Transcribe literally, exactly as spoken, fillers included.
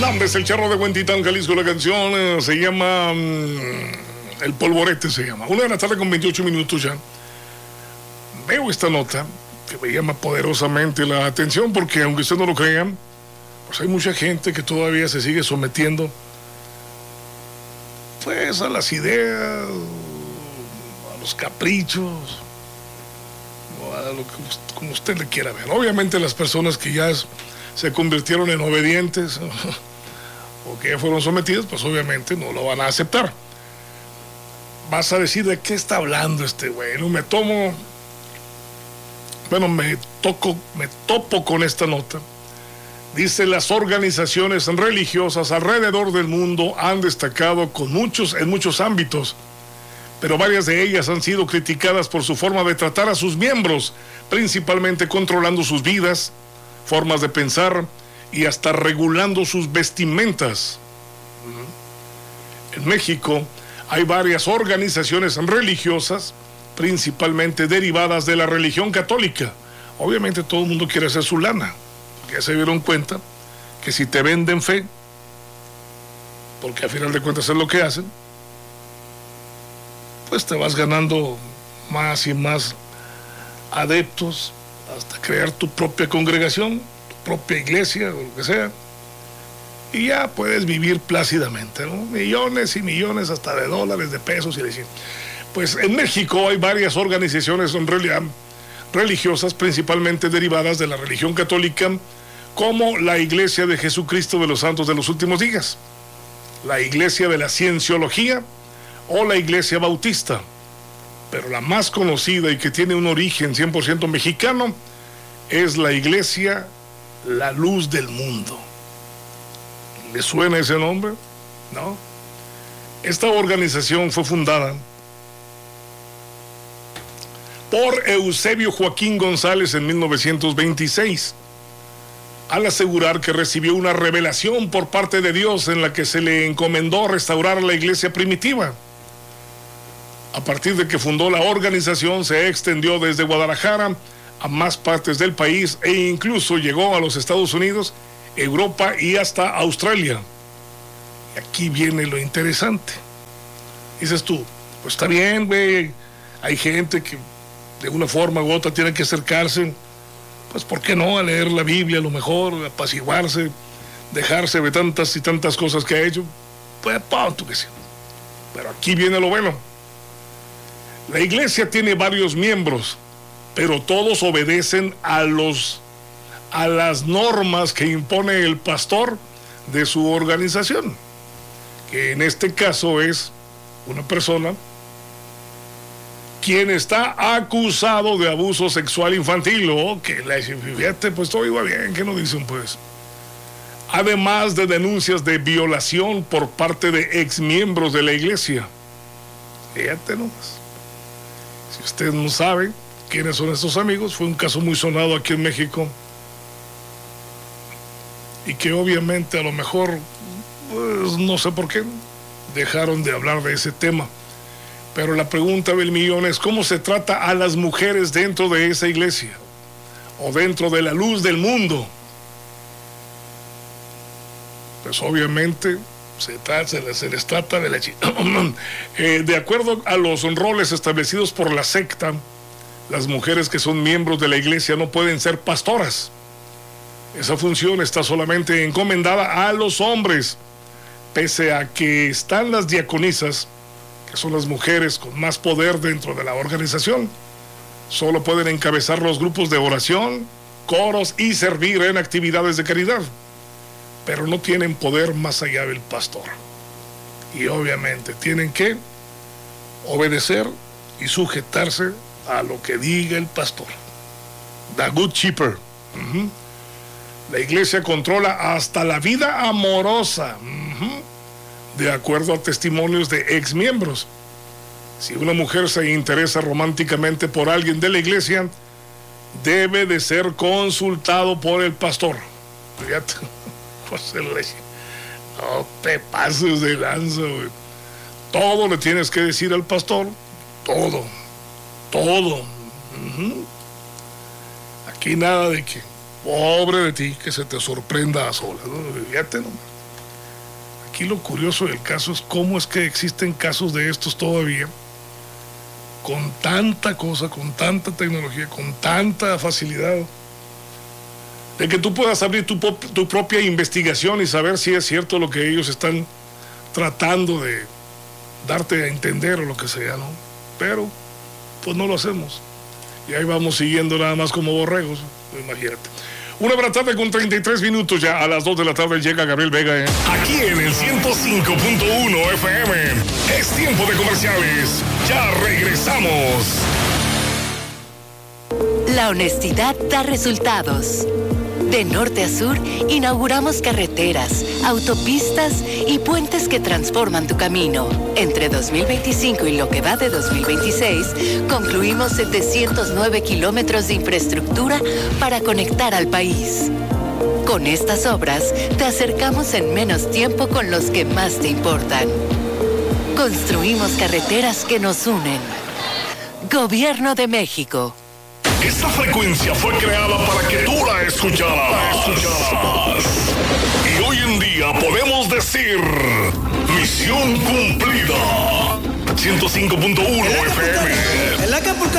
Es el Charro de Huentitán, Jalisco. La canción eh, se llama mm, El Polvorete se llama. Una de la tarde con veintiocho minutos ya. Veo esta nota que me llama poderosamente la atención porque, aunque usted no lo crea, pues hay mucha gente que todavía se sigue sometiendo pues a las ideas, a los caprichos, o a lo que como usted le quiera ver. Obviamente las personas que ya se convirtieron en obedientes o que ya fueron sometidos, pues obviamente no lo van a aceptar. Vas a decir, ¿de qué está hablando este güey? No me tomo, bueno, me toco, me topo con esta nota. Dice, las organizaciones religiosas alrededor del mundo han destacado con muchos, en muchos ámbitos, pero varias de ellas han sido criticadas por su forma de tratar a sus miembros, principalmente controlando sus vidas, formas de pensar y hasta regulando sus vestimentas. En México hay varias organizaciones religiosas, principalmente derivadas de la religión católica. Obviamente todo el mundo quiere hacer su lana. Ya se dieron cuenta que si te venden fe, porque a final de cuentas es lo que hacen, pues te vas ganando más y más adeptos hasta crear tu propia congregación, tu propia iglesia o lo que sea, y ya puedes vivir plácidamente, ¿no? Millones y millones hasta de dólares, de pesos y de... Pues en México hay varias organizaciones en realidad religiosas, principalmente derivadas de la religión católica, como la Iglesia de Jesucristo de los Santos de los Últimos Días, la Iglesia de la Cienciología o la Iglesia Bautista. Pero la más conocida y que tiene un origen cien por ciento mexicano es la Iglesia La Luz del Mundo. ¿Le suena ese nombre? ¿No? Esta organización fue fundada por Eusebio Joaquín González en mil novecientos veintiséis, al asegurar que recibió una revelación por parte de Dios en la que se le encomendó restaurar la iglesia primitiva. A partir de que fundó la organización, se extendió desde Guadalajara a más partes del país e incluso llegó a los Estados Unidos, Europa y hasta Australia. Y aquí viene lo interesante. Dices tú, pues está bien, güey, hay gente que de una forma u otra tiene que acercarse, pues ¿por qué no? A leer la Biblia, a lo mejor, apaciguarse, dejarse de tantas y tantas cosas que ha hecho. Pues punto que sí. Pero aquí viene lo bueno. La iglesia tiene varios miembros, pero todos obedecen a los a las normas que impone el pastor de su organización, que en este caso es una persona quien está acusado de abuso sexual infantil, o que la fíjate, pues todo iba bien, ¿qué no dicen pues? Además de denuncias de violación por parte de exmiembros de la iglesia. Fíjate nomás. Si usted no sabe quiénes son estos amigos, fue un caso muy sonado aquí en México y que obviamente a lo mejor, pues no sé por qué, dejaron de hablar de ese tema. Pero la pregunta del millón es, ¿cómo se trata a las mujeres dentro de esa iglesia? O dentro de la luz del mundo. Pues obviamente se, trata, se, les, se les trata de la chica. eh, de acuerdo a los roles establecidos por la secta, las mujeres que son miembros de la iglesia no pueden ser pastoras. Esa función está solamente encomendada a los hombres, pese a que están las diaconisas, que son las mujeres con más poder dentro de la organización. Solo pueden encabezar los grupos de oración, coros y servir en actividades de caridad, pero no tienen poder más allá del pastor. Y obviamente tienen que obedecer y sujetarse a lo que diga el pastor. The good shepherd. Uh-huh. La iglesia controla hasta la vida amorosa. Uh-huh. De acuerdo a testimonios de ex miembros. Si una mujer se interesa románticamente por alguien de la iglesia, debe de ser consultado por el pastor. Fíjate, pues no te pases de lanza, güey. Todo le tienes que decir al pastor, todo, todo. Uh-huh. Aquí nada de que, pobre de ti, que se te sorprenda a solas, ¿no? Fíjate, ¿no? aquí lo curioso del caso es cómo es que existen casos de estos todavía, con tanta cosa, con tanta tecnología, con tanta facilidad, de que tú puedas abrir tu, tu propia investigación y saber si es cierto lo que ellos están tratando de darte a entender o lo que sea, ¿no? Pero, pues no lo hacemos. Y ahí vamos siguiendo nada más como borregos, imagínate. Una buena tarde con treinta y tres minutos, ya a las dos de la tarde llega Gabriel Vega. ¿eh? Aquí en el ciento cinco punto uno F M. Es tiempo de comerciales. Ya regresamos. La honestidad da resultados. De norte a sur, inauguramos carreteras, autopistas y puentes que transforman tu camino. Entre dos mil veinticinco y lo que va de dos mil veintiséis, concluimos setecientos nueve kilómetros de infraestructura para conectar al país. Con estas obras, te acercamos en menos tiempo con los que más te importan. Construimos carreteras que nos unen. Gobierno de México. Esta frecuencia fue creada para que tú la escucharas. La escucharas. Y hoy en día podemos decir: misión cumplida. ciento cinco punto uno F M. El Acapulco